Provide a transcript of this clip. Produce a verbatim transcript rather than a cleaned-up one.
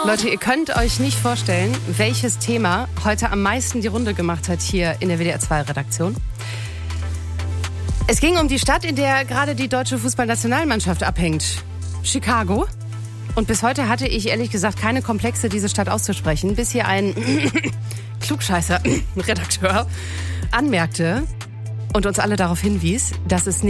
Leute, ihr könnt euch nicht vorstellen, welches Thema heute am meisten die Runde gemacht hat hier in der W D R zwei Redaktion. Es ging um die Stadt, in der gerade die deutsche Fußballnationalmannschaft abhängt. Chicago. Und bis heute hatte ich ehrlich gesagt keine Komplexe, diese Stadt auszusprechen, bis hier ein Klugscheißer-Redakteur anmerkte und uns alle darauf hinwies, dass es